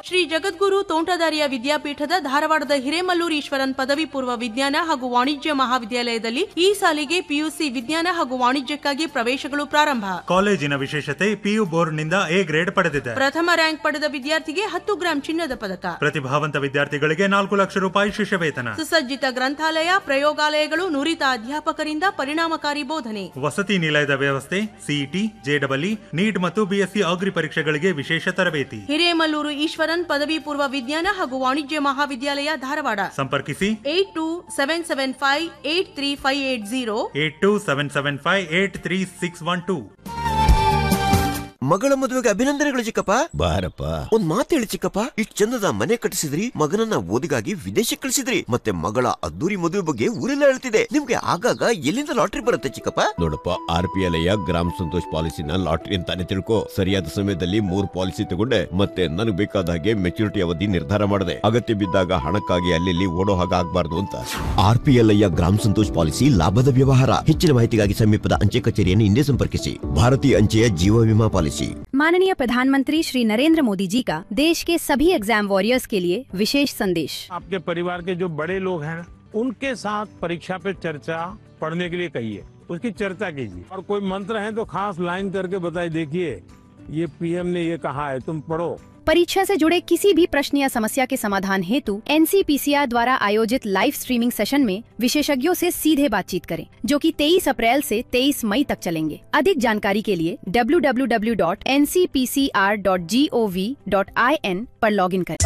ಶ್ರೀ ಜಗದ್ಗುರು ತೋಂಟದಾರ್ಯ ವಿದ್ಯಾಪೀಠದ ಧಾರವಾಡದ ಹಿರೇಮಲ್ಲೂರು ಈಶ್ವರನ್ ಪದವಿ ಪೂರ್ವ ವಿಜ್ಞಾನ ಹಾಗೂ ವಾಣಿಜ್ಯ ಮಹಾವಿದ್ಯಾಲಯದಲ್ಲಿ ಈ ಸಾಲಿಗೆ ಪಿಯುಸಿ ವಿಜ್ಞಾನ ಹಾಗೂ ವಾಣಿಜ್ಯಕ್ಕಾಗಿ ಪ್ರವೇಶಗಳು ಪ್ರಾರಂಭ. ಕಾಲೇಜಿನ ವಿಶೇಷತೆ ಪಿಯು ಬೋರ್ಡ್ನಿಂದ ಎ ಗ್ರೇಡ್ ಪಡೆದಿದೆ. ಪ್ರಥಮ ರ್ಯಾಂಕ್ ಪಡೆದ ವಿದ್ಯಾರ್ಥಿಗೆ 10 ಗ್ರಾಂ ಚಿನ್ನದ ಪದಕ. ಪ್ರತಿಭಾವಂತ ವಿದ್ಯಾರ್ಥಿಗಳಿಗೆ 4 ಲಕ್ಷ ರೂಪಾಯಿ ಶಿಷ್ಯವೇತನ. ಸುಸಜ್ಜಿತ ಗ್ರಂಥಾಲಯ, ಪ್ರಯೋಗಾಲಯಗಳು, ನುರಿತ ಅಧ್ಯಾಪಕರಿಂದ ಪರಿಣಾಮಕಾರಿ ಬೋಧನೆ. ವಸತಿ ನಿಲಯದ ವ್ಯವಸ್ಥೆ, ಸಿಇಟಿ, ಜೆಡಬ್ಲ್ಇ, ನೀಟ್ ಮತ್ತು ಬಿಎಸ್ಸಿ ಅಗ್ರಿ ಪರೀಕ್ಷೆಗಳಿಗೆ ವಿಶೇಷ ತರಬೇತಿ. ಹಿರೇಮಲ್ಲೂರು ಈಶ್ವರನ್ ಪದವಿ ಪೂರ್ವ ವಿಜ್ಞಾನ ಹಾಗೂ ವಾಣಿಜ್ಯ ಮಹಾವಿದ್ಯಾಲಯ, ಧಾರವಾಡ. ಸಂಪರ್ಕಿಸಿ 8277583580 8277583612. ಮಗಳ ಮದುವೆಗೆ ಅಭಿನಂದನೆಗಳು ಚಿಕ್ಕಪ್ಪ. ಬಾರಪ್ಪ. ಒಂದ್ ಮಾತು ಹೇಳಿ ಚಿಕ್ಕಪ್ಪ, ಇಷ್ಟ್ ಚಂದದ ಮನೆ ಕಟ್ಟಿಸಿದ್ರಿ, ಮಗನನ್ನ ಓದಿಗಾಗಿ ವಿದೇಶಕ್ಕೆ ಕಳಿಸಿದ್ರಿ, ಮತ್ತೆ ಮಗಳ ಅದ್ದೂರಿ ಮದುವೆ ಬಗ್ಗೆ ಊರೆಲ್ಲ ಹೇಳ್ತಿದೆ. ನಿಮ್ಗೆ ಆಗಾಗ ಎಲ್ಲಿಂದ ಲಾಟ್ರಿ ಬರುತ್ತೆ ಚಿಕ್ಕಪ್ಪ? ನೋಡಪ್ಪ, RPLಯ ಗ್ರಾಮ ಸಂತೋಷ್ ಪಾಲಿಸಿನ ಲಾಟ್ರಿ ಅಂತಾನೆ ತಿಳ್ಕೊ. ಸರಿಯಾದ ಸಮಯದಲ್ಲಿ 3 ಪಾಲಿಸಿ ತಗೊಂಡೆ, ಮತ್ತೆ ನನಗೆ ಬೇಕಾದ ಹಾಗೆ ಮೆಚುರಿಟಿ ಅವಧಿ ನಿರ್ಧಾರ ಮಾಡಿದೆ. ಅಗತ್ಯ ಬಿದ್ದಾಗ ಹಣಕ್ಕಾಗಿ ಅಲ್ಲಿ ಓಡೋ ಹಾಗೆ ಆಗ್ಬಾರ್ದು ಅಂತ. RPLಯ ಗ್ರಾಮ ಸಂತೋಷ್ ಪಾಲಿಸಿ ಲಾಭದ ವ್ಯವಹಾರ. ಹೆಚ್ಚಿನ ಮಾಹಿತಿಗಾಗಿ ಸಮೀಪದ ಅಂಚೆ ಕಚೇರಿಯನ್ನು ಹಿಂದೆ ಸಂಪರ್ಕಿಸಿ. ಭಾರತೀಯ ಅಂಚೆಯ ಜೀವ ವಿಮಾ ಪಾಲಿಸಿ. माननीय प्रधानमंत्री श्री नरेंद्र मोदी जी का देश के सभी एग्जाम वॉरियर्स के लिए विशेष संदेश। आपके परिवार के जो बड़े लोग हैं उनके साथ परीक्षा पे चर्चा पढ़ने के लिए कहिए, उसकी चर्चा कीजिए, और कोई मंत्र है तो खास लाइन करके बताइए, देखिए ये PM ने ये कहा है, तुम पढ़ो। परीक्षा से जुड़े किसी भी प्रश्न या समस्या के समाधान हेतु NCPCR द्वारा आयोजित लाइव स्ट्रीमिंग सेशन में विशेषज्ञों से सीधे बातचीत करें, जो कि 23 अप्रैल से 23 मई तक चलेंगे। अधिक जानकारी के लिए www.ncpcr.gov.in पर लॉगिन करें।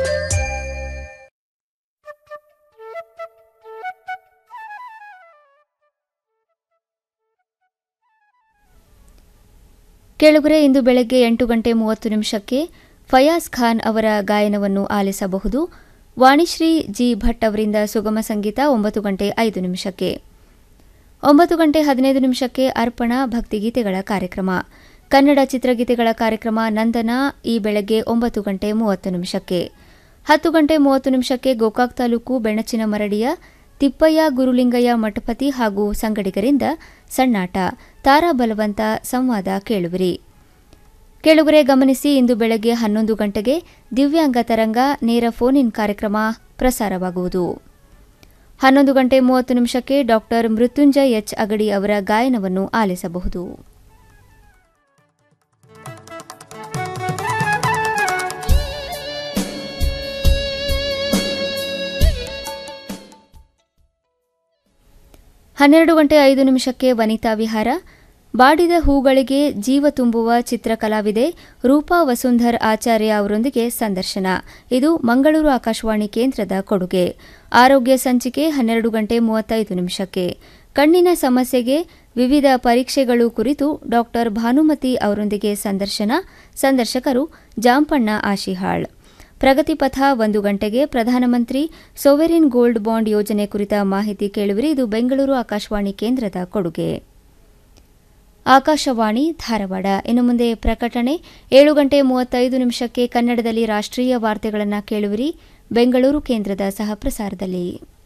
ಕೇಳುಗರೆ, ಇಂದು ಬೆಳಗ್ಗೆ 8:30 ಫಯಾಜ್ ಖಾನ್ ಅವರ ಗಾಯನವನ್ನು ಆಲಿಸಬಹುದು. ವಾಣಿಶ್ರೀ ಜಿ ಭಟ್ ಅವರಿಂದ ಸುಗಮ ಸಂಗೀತ 9:05. 9:15 ಅರ್ಪಣಾ ಭಕ್ತಿಗೀತೆಗಳ ಕಾರ್ಯಕ್ರಮ. ಕನ್ನಡ ಚಿತ್ರಗೀತೆಗಳ ಕಾರ್ಯಕ್ರಮ ನಂದನ ಈ ಬೆಳಗ್ಗೆ 9:30. 10:30 ಗೋಕಾಕ್ ತಾಲೂಕು ಬೆಣಚಿನ ಮರಡಿಯ ತಿಪ್ಪಯ್ಯ ಗುರುಲಿಂಗಯ್ಯ ಮಠಪತಿ ಹಾಗೂ ಸಂಗಡಿಗರಿಂದ ಸಣ್ಣಾಟ, ತಾರಾ ಬಲವಂತ ಸಂವಾದ ಕೇಳುವಿರಿ. ಕೇಳುಗರೆ ಗಮನಿಸಿ, ಇಂದು ಬೆಳಗ್ಗೆ 11 ಗಂಟೆಗೆ ದಿವ್ಯಾಂಗ ತರಂಗ ನೇರ ಫೋನ್ ಇನ್ ಕಾರ್ಯಕ್ರಮ ಪ್ರಸಾರವಾಗುವುದು. 11:30 ಡಾ ಮೃತ್ಯುಂಜಯ ಎಚ್ ಅಗಡಿ ಅವರ ಗಾಯನವನ್ನು ಆಲಿಸಬಹುದು. ಹನ್ನೆರಡು 12:05 ವನಿತಾ ವಿಹಾರ. ಬಾಡಿದ ಹೂಗಳಿಗೆ ಜೀವ ತುಂಬುವ ಚಿತ್ರಕಲಾವಿದೆ ರೂಪಾ ವಸುಂಧರ್ ಆಚಾರ್ಯ ಅವರೊಂದಿಗೆ ಸಂದರ್ಶನ. ಇದು ಮಂಗಳೂರು ಆಕಾಶವಾಣಿ ಕೇಂದ್ರದ ಕೊಡುಗೆ. ಆರೋಗ್ಯ ಸಂಚಿಕೆ 12:35. ಕಣ್ಣಿನ ಸಮಸ್ಯೆಗೆ ವಿವಿಧ ಪರೀಕ್ಷೆಗಳು ಕುರಿತು ಡಾ ಭಾನುಮತಿ ಅವರೊಂದಿಗೆ ಸಂದರ್ಶನ. ಸಂದರ್ಶಕರು ಜಾಂಪಣ್ಣ ಆಶಿಹಾಳ್. ಪ್ರಗತಿಪಥ 1 ಗಂಟೆಗೆ ಪ್ರಧಾನಮಂತ್ರಿ ಸೋವೆರಿನ್ ಗೋಲ್ಡ್ ಬಾಂಡ್ ಯೋಜನೆ ಕುರಿತ ಮಾಹಿತಿ ಕೇಳುವಿರಿ. ಇದು ಬೆಂಗಳೂರು ಆಕಾಶವಾಣಿ ಕೇಂದ್ರದ ಕೊಡುಗೆ. ಆಕಾಶವಾಣಿ ಧಾರವಾಡ. ಇನ್ನು ಮುಂದೆ ಪ್ರಕಟಣೆ. 7:35 ಕನ್ನಡದಲ್ಲಿ ರಾಷ್ಟ್ರೀಯ ವಾರ್ತೆಗಳನ್ನು ಕೇಳುವಿರಿ ಬೆಂಗಳೂರು ಕೇಂದ್ರದ ಸಹ ಪ್ರಸಾರದಲ್ಲಿ.